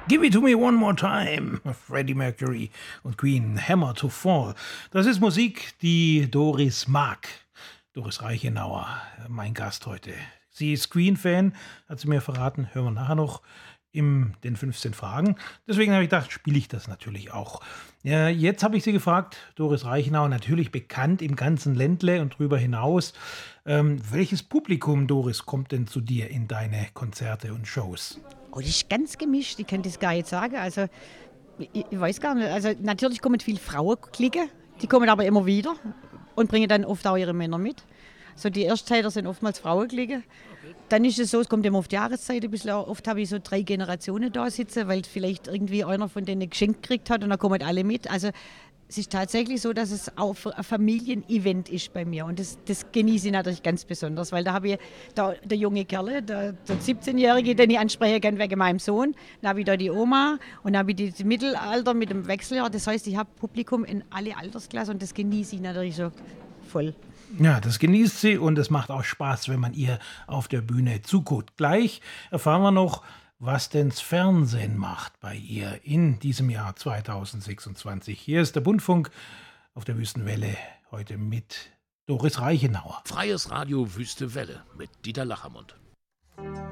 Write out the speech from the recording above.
Give it to me one more time. Freddie Mercury und Queen, Hammer to Fall. Das ist Musik, die Doris mag. Doris Reichenauer, mein Gast heute. Sie ist Queen-Fan, hat sie mir verraten. Hören wir nachher noch in den 15 Fragen. Deswegen habe ich gedacht, spiele ich das natürlich auch. Ja, jetzt habe ich sie gefragt, Doris Reichenauer, natürlich bekannt im ganzen Ländle und darüber hinaus. Welches Publikum, Doris, kommt denn zu dir in deine Konzerte und Shows? Oh, das ist ganz gemischt, ich kann das gar nicht sagen. Also, ich weiß gar nicht. Also, natürlich kommen viele Frauenklicke, die kommen aber immer wieder und bringen dann oft auch ihre Männer mit. So die Ersttäter sind oftmals Frauenklicke. Dann ist es so, es kommt immer auf die Jahreszeit ein bisschen. Oft habe ich so 3 Generationen da sitzen, weil vielleicht irgendwie einer von denen geschenkt gekriegt hat und dann kommen alle mit. Also es ist tatsächlich so, dass es auch ein Familienevent ist bei mir und das genieße ich natürlich ganz besonders, weil da habe ich der junge Kerl, der 17-Jährige, den ich ansprechen kann wegen meinem Sohn, dann habe ich da die Oma und dann habe ich das Mittelalter mit dem Wechseljahr. Das heißt, ich habe Publikum in alle Altersklassen und das genieße ich natürlich so voll. Ja, das genießt sie und es macht auch Spaß, wenn man ihr auf der Bühne zuguckt. Gleich erfahren wir noch, was denn das Fernsehen macht bei ihr in diesem Jahr 2026. Hier ist der Bundfunk auf der Wüstenwelle, heute mit Doris Reichenauer. Freies Radio Wüste Welle mit Dieter Lachermund.